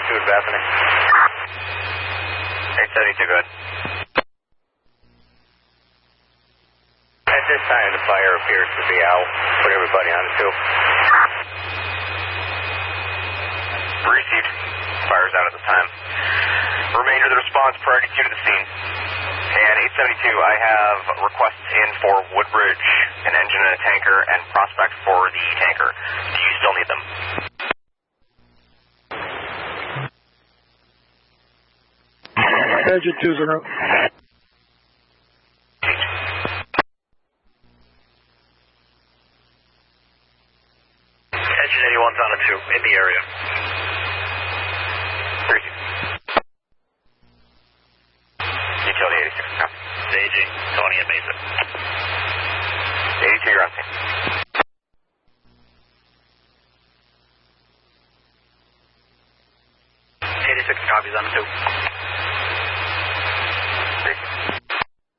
2 at Bethany. 872, go ahead. At this time, the fire appears to be out. Put everybody on the 2. Received. Fire's out at this time. Remainder of the response priority 2 to the scene. And 872, I have requests in for Woodbridge, an engine and a tanker, and Prospect for the tanker. Do you still need them? Engine 2's en route. Engine 81's on a 2, in the area. Utility 86, copy. Staging, Tony and Mesa. 82, you're on scene. 86 copies on the 2.